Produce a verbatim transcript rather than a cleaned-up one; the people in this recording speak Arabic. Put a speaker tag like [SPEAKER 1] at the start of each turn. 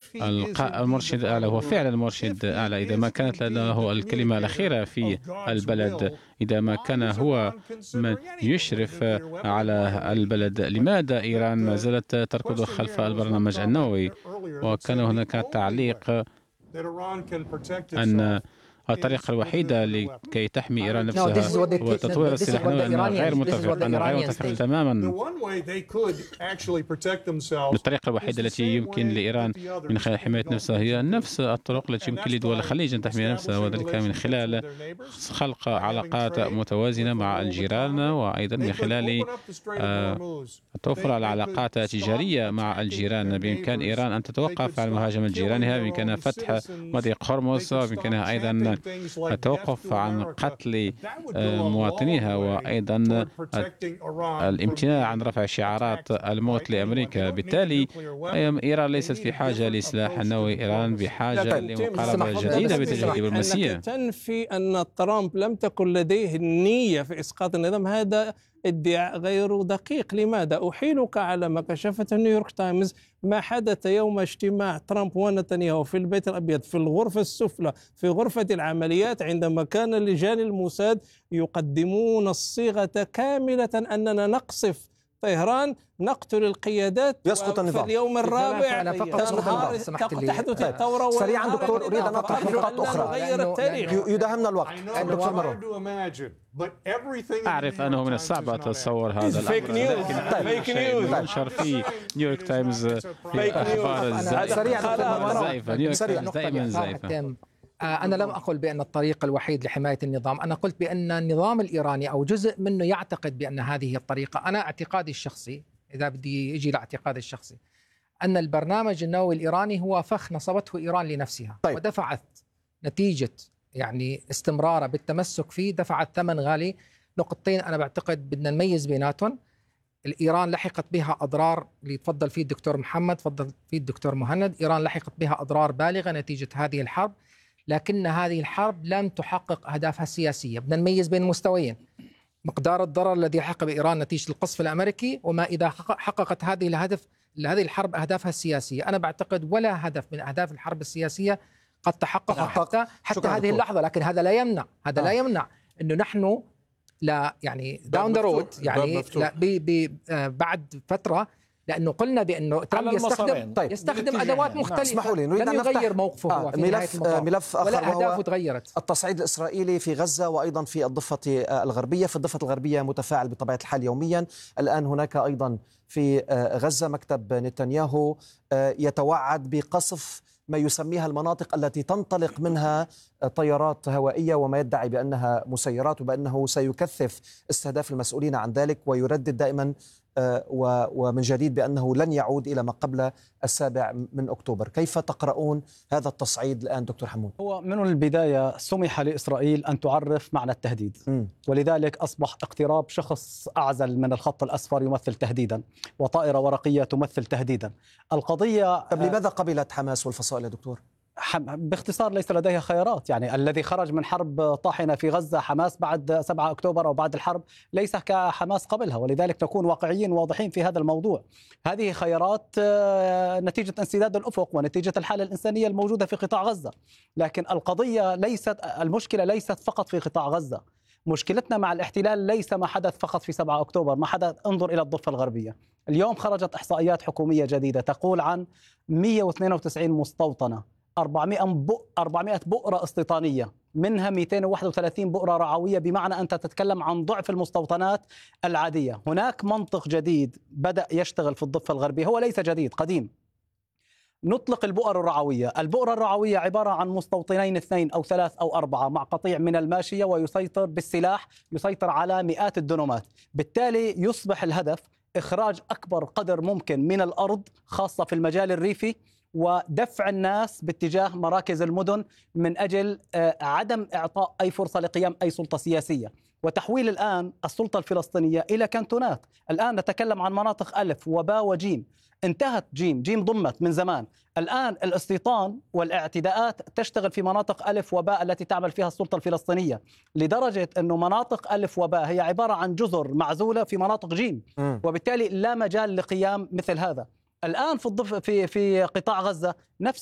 [SPEAKER 1] المرشد الأعلى هو فعلا المرشد الأعلى إذا ما كانت له الكلمة الأخيرة في البلد، إذا ما كان هو من يشرف على البلد. لماذا إيران ما زالت تركض خلف البرنامج النووي؟ وكان هناك تعليق أن الطريقة الوحيدة لكي تحمي إيران نفسها هو تطوير السلاح النووي. أنا غير متفق أنا غير متفق تماما. الطريقة الوحيدة التي يمكن لإيران من خلال حماية نفسها هي نفس الطرق التي يمكن لدول الخليج أن تحمي نفسها، وذلك من خلال خلق علاقات متوازنة مع الجيران، وأيضا من خلال توفر العلاقات التجارية مع الجيران. بإمكان إيران أن تتوقف عن مهاجمة جيرانها، بإمكانها فتح مضيق هرمز، وبإمكانها أيضا التوقف عن قتل مواطنيها، وأيضا الامتناع عن رفع شعارات الموت لأمريكا. بالتالي إيران ليست في حاجة لسلاح نووي، إيران بحاجة لمقاربة جديدة باتجاه الدبلوماسية.
[SPEAKER 2] تنفي أن ترامب لم تكن لديه النية في إسقاط النظام، هذا ادعاء غير دقيق. لماذا؟ أحيلك على ما كشفته نيويورك تايمز ما حدث يوم اجتماع ترامب ونتنياهو في البيت الأبيض في الغرفة السفلى في غرفة العمليات، عندما كان لجان الموساد يقدمون الصيغة كاملة أننا نقصف طهران، نقتل القيادات،
[SPEAKER 3] يسقط النظام.
[SPEAKER 2] في اليوم الرابع تحدث الثورة.
[SPEAKER 3] سريعا دكتور، أريد أن أطرح نقاط أخرى، يداهمنا الوقت. دكتور مرون،
[SPEAKER 1] أعرف أنه من الصعب أتصور هذا الأمر، لكن ينشر في نيويورك تايمز في أخبار الزائفة. نيويورك تايمز دائما زائفة.
[SPEAKER 4] أنا لم أقل بأن الطريق الوحيد لحماية النظام، أنا قلت بأن النظام الإيراني أو جزء منه يعتقد بأن هذه هي الطريقة. أنا اعتقادي الشخصي، إذا بدي يجي لاعتقادي الشخصي، أن البرنامج النووي الإيراني هو فخ نصبته إيران لنفسها. طيب. ودفعت نتيجة يعني استمرارها بالتمسك فيه، دفعت ثمن غالي. نقطتين أنا بعتقد بدنا نميز بيناتهم. الإيران لحقت بها أضرار، اللي تفضل فيه الدكتور محمد، تفضل فيه الدكتور مهند، إيران لحقت بها أضرار بالغة نتيجة هذه الحرب، لكن هذه الحرب لم تحقق أهدافها السياسية. بدنا نميز بين المستويين، مقدار الضرر الذي حقق بإيران نتيجة القصف الأمريكي، وما إذا حققت هذه الهدف هذه الحرب أهدافها السياسية. أنا بعتقد ولا هدف من أهداف الحرب السياسية قد تحقق حتى حتى هذه دكتور. اللحظة، لكن هذا لا يمنع هذا آه. لا يمنع إنه نحن لا يعني داون ذا رود يعني لا بي بي آه بعد فترة، لأنه قلنا بأنه ترامب يستخدم طيب. يستخدم أدوات مختلفة.
[SPEAKER 3] اسمحوا لي،
[SPEAKER 4] لم يغير موقفه
[SPEAKER 3] آه.
[SPEAKER 4] هو في
[SPEAKER 3] ملف, ملف آخر
[SPEAKER 4] ولا أهدافه تغيرت.
[SPEAKER 3] التصعيد الإسرائيلي في غزة وأيضا في الضفة الغربية. في الضفة الغربية متفاعل بطبيعة الحال يوميا. الآن هناك أيضا في غزة مكتب نتنياهو يتوعد بقصف ما يسميها المناطق التي تنطلق منها طيارات هوائية، وما يدعي بأنها مسيرات، وبأنه سيكثف استهداف المسؤولين عن ذلك، ويردد دائما ومن جديد بأنه لن يعود إلى ما قبل السابع من أكتوبر. كيف تقرؤون هذا التصعيد الآن دكتور حمود؟
[SPEAKER 5] هو من البداية سمح لإسرائيل أن تعرف معنى التهديد، م. ولذلك أصبح اقتراب شخص أعزل من الخط الأصفر يمثل تهديدا، وطائرة ورقية تمثل تهديدا. القضية
[SPEAKER 3] طب لماذا قبلت حماس والفصائل يا دكتور؟
[SPEAKER 5] باختصار ليس لديها خيارات. يعني الذي خرج من حرب طاحنة في غزة حماس بعد سبعة أكتوبر أو بعد الحرب ليس كحماس قبلها، ولذلك نكون واقعيين واضحين في هذا الموضوع. هذه خيارات نتيجة انسداد الأفق ونتيجة الحالة الإنسانية الموجودة في قطاع غزة. لكن القضية ليست المشكلة ليست فقط في قطاع غزة، مشكلتنا مع الاحتلال ليس ما حدث فقط في سبعة أكتوبر، ما حدث. انظر إلى الضفة الغربية. اليوم خرجت إحصائيات حكومية جديدة تقول عن مئة واثنين وتسعين مستوطنة، أربعمئة بؤرة استيطانية، منها مئتين وواحد وثلاثين بؤرة رعوية، بمعنى أنت تتكلم عن ضعف المستوطنات العادية. هناك منطق جديد بدأ يشتغل في الضفة الغربية، هو ليس جديد، قديم. نطلق البؤر الرعوية. البؤرة الرعوية عبارة عن مستوطنين اثنين أو ثلاث أو أربعة مع قطيع من الماشية، ويسيطر بالسلاح، يسيطر على مئات الدنومات. بالتالي يصبح الهدف إخراج أكبر قدر ممكن من الأرض، خاصة في المجال الريفي، ودفع الناس باتجاه مراكز المدن من أجل عدم إعطاء أي فرصة لقيام أي سلطة سياسية، وتحويل الآن السلطة الفلسطينية إلى كانتونات. الآن نتكلم عن مناطق ألف وباء وجيم، انتهت جيم، جيم ضمت من زمان. الآن الاستيطان والاعتداءات تشتغل في مناطق ألف وباء التي تعمل فيها السلطة الفلسطينية، لدرجة أنه مناطق ألف وباء هي عبارة عن جزر معزولة في مناطق جيم، وبالتالي لا مجال لقيام مثل هذا. الآن في الضفة في في قطاع غزة نفس